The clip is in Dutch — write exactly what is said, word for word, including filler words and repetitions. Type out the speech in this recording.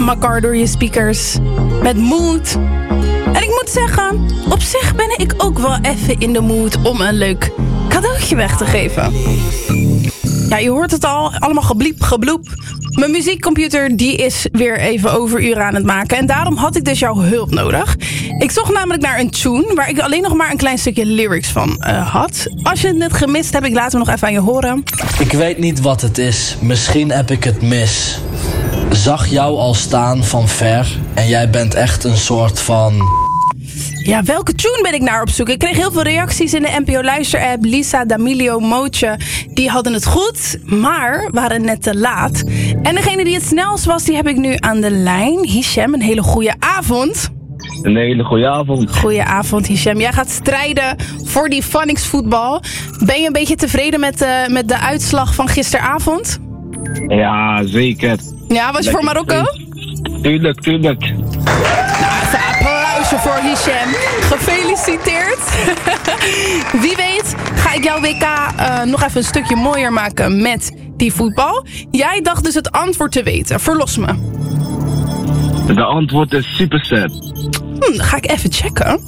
Makar door je speakers. Met mood. En ik moet zeggen, op zich ben ik ook wel even in de mood om een leuk cadeautje weg te geven. Ja, je hoort het al, allemaal gebliep, gebloep. Mijn muziekcomputer die is weer even overuren aan het maken. En daarom had ik dus jouw hulp nodig. Ik zocht namelijk naar een tune waar ik alleen nog maar een klein stukje lyrics van uh, had. Als je het net gemist hebt, ik laat hem nog even aan je horen. Ik weet niet wat het is, misschien heb ik het mis. Zag jou al staan van ver en jij bent echt een soort van... Ja, welke tune ben ik naar op zoek? Ik kreeg heel veel reacties in de N P O Luister-app. Lisa, D'Amelio, Mootje, die hadden het goed, maar waren net te laat. En degene die het snelst was, die heb ik nu aan de lijn. Hichem, een hele goede avond. Een hele goede avond. Goedenavond, Hichem. Jij gaat strijden voor die Phonics voetbal. Ben je een beetje tevreden met, uh, met de uitslag van gisteravond? Ja, zeker. Ja, was je voor Marokko? Tuurlijk, tuurlijk. Nou, even een applausje voor Hichem. Gefeliciteerd. Wie weet ga ik jouw W K uh, nog even een stukje mooier maken met die voetbal. Jij dacht dus het antwoord te weten. Verlos me. De antwoord is super sad. Hm, ga ik even checken.